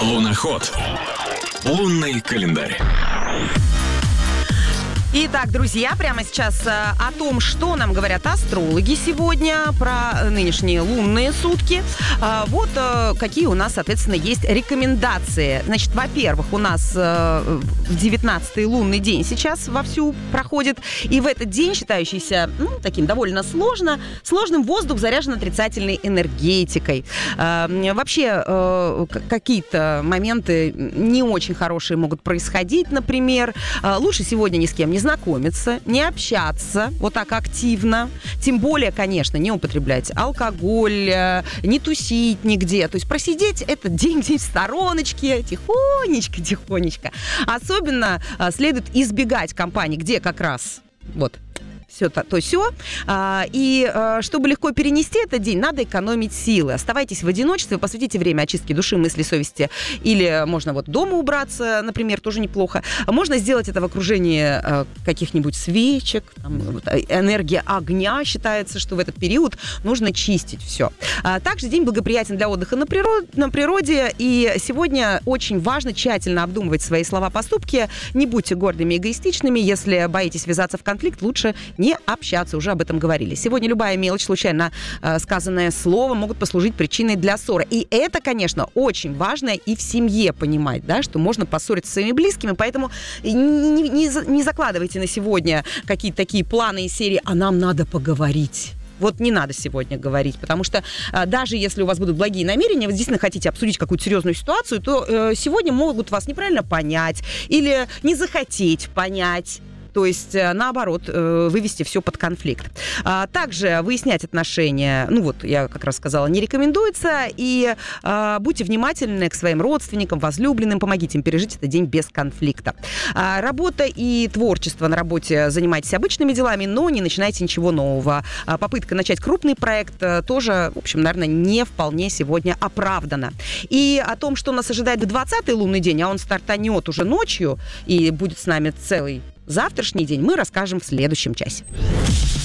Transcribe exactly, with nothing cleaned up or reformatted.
Луноход. Лунный календарь. Итак, друзья, прямо сейчас о том, что нам говорят астрологи сегодня про нынешние лунные сутки. Вот какие у нас, соответственно, есть рекомендации. Значит, во-первых, у нас девятнадцатый лунный день сейчас вовсю проходит. И в этот день, считающийся ну, таким довольно сложно, сложным, воздух заряжен отрицательной энергетикой. Вообще, какие-то моменты не очень хорошие могут происходить, например. Лучше сегодня ни с кем не знакомиться, не общаться вот так активно. Тем более, конечно, не употреблять алкоголь, не тусить нигде. То есть просидеть этот день где-нибудь в стороночке, тихонечко, тихонечко. Особенно следует избегать компаний, где как раз вот все то, то сё. А, и а, чтобы легко перенести этот день, надо экономить силы. Оставайтесь в одиночестве, посвятите время очистке души, мысли, совести. Или можно вот дома убраться, например, тоже неплохо. Можно сделать это в окружении а, каких-нибудь свечек. Там, вот, энергия огня считается, что в этот период нужно чистить все. А, также день благоприятен для отдыха на, природ, на природе. И сегодня очень важно тщательно обдумывать свои слова, поступки. Не будьте гордыми и эгоистичными. Если боитесь ввязаться в конфликт, лучше не общаться, уже об этом говорили. Сегодня любая мелочь, случайно э, сказанное слово могут послужить причиной для ссоры. И это, конечно, очень важно и в семье понимать, да, что можно поссориться со своими близкими, поэтому не, не, не закладывайте на сегодня какие-то такие планы из серии «а нам надо поговорить». Вот не надо сегодня говорить, потому что а, даже если у вас будут благие намерения, вы действительно хотите обсудить какую-то серьезную ситуацию, то э, сегодня могут вас неправильно понять или не захотеть понять. То есть, наоборот, вывести все под конфликт. Также выяснять отношения, ну вот, я как раз сказала, не рекомендуется. И будьте внимательны к своим родственникам, возлюбленным, помогите им пережить этот день без конфликта. Работа и творчество на работе. Занимайтесь обычными делами, но не начинайте ничего нового. Попытка начать крупный проект тоже, в общем, наверное, не вполне сегодня оправдана. И о том, что нас ожидает в двадцатый лунный день, а он стартанет уже ночью и будет с нами целый завтрашний день, мы расскажем в следующем часе.